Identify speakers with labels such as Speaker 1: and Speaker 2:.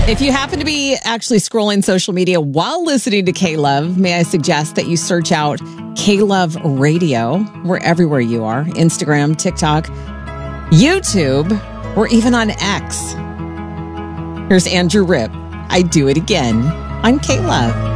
Speaker 1: If you happen to be actually scrolling social media while listening to K-Love, may I suggest that you search out K-Love Radio. We're everywhere you are. Instagram, TikTok, YouTube, or even on X. Here's Andrew Ripp. I Do It Again on K-Love.